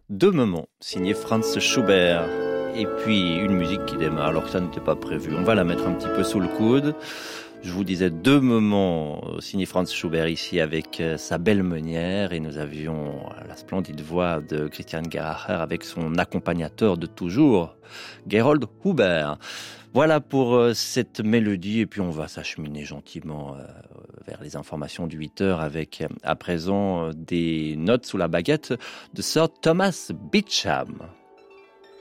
Deux moments, signé Franz Schubert. Et puis une musique qui démarre alors que ça n'était pas prévu. On va la mettre un petit peu sous le coude. Je vous disais deux moments signé Franz Schubert ici avec sa belle meunière et nous avions la splendide voix de Christian Geracher avec son accompagnateur de toujours, Gerold Huber. Voilà pour cette mélodie et puis on va s'acheminer gentiment vers les informations du 8h avec à présent des notes sous la baguette de Sir Thomas Beecham.